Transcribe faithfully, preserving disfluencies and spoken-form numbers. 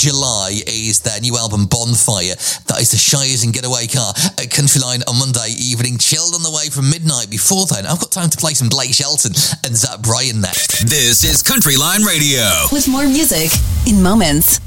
July is their new album Bonfire. That is the Shires and Getaway Car at Countryline on Monday evening. Chilled on the way from midnight. Before then, I've got time to play some Blake Shelton and Zach Bryan next. This is Countryline Radio. With more music in moments.